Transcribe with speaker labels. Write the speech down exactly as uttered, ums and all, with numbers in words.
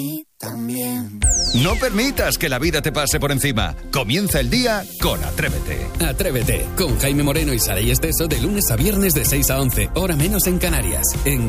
Speaker 1: también.
Speaker 2: No permitas que la vida te pase por encima. Comienza el día con Atrévete.
Speaker 3: Atrévete, con Jaime Moreno y Saray Esteso de lunes a viernes de seis a once, hora menos en Canarias. En